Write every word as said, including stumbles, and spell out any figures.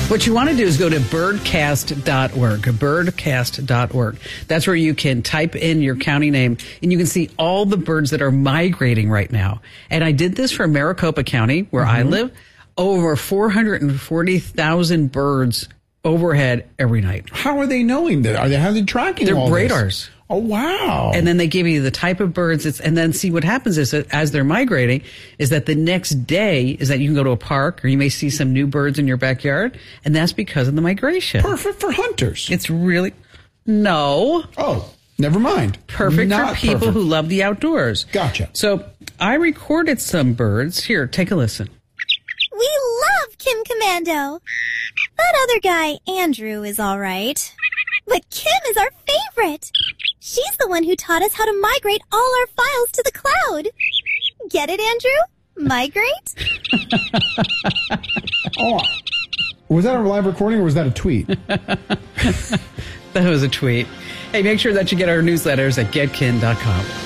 What you want to do is go to birdcast dot org, birdcast dot org. That's where you can type in your county name and you can see all the birds that are migrating right now. And I did this for Maricopa County, where mm-hmm. I live. Over four hundred forty thousand birds overhead every night. How are they knowing that? Are they, how are they tracking They're all radars. This? Oh, wow. And then they give you the type of birds. It's, and then see what happens is that as they're migrating is that the next day is that you can go to a park or you may see some new birds in your backyard. And that's because of the migration. Perfect for hunters. It's really, no. Oh, never mind. Perfect Not for people perfect. who love the outdoors. Gotcha. So I recorded some birds. Here, take a listen. We love Kim Commando. That other guy, Andrew, is all right. But Kim is our favorite. She's the one who taught us how to migrate all our files to the cloud. Get it, Andrew? Migrate? Oh, was that a live recording or was that a tweet? That was a tweet. Hey, make sure that you get our newsletters at get kin dot com.